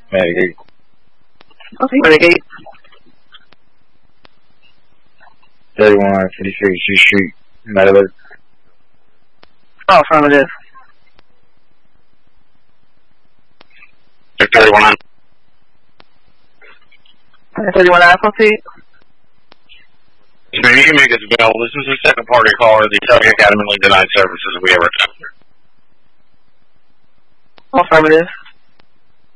Medicaid. Okay, Medicaid. 3156 G Street, Meadowwood. Oh, affirmative. 31. 31 I proceed. You can make this available. This is the second party caller of the Kentucky Academy denied services we ever got. Affirmative.